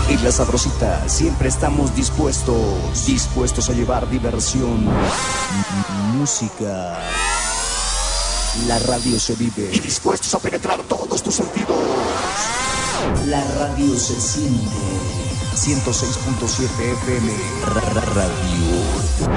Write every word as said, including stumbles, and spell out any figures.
En La Sabrosita siempre estamos dispuestos, dispuestos a llevar diversión, m- música. La radio se vive y dispuestos a penetrar todos tus sentidos. La radio se siente. ciento seis punto siete F M. Ra- ra- Radio.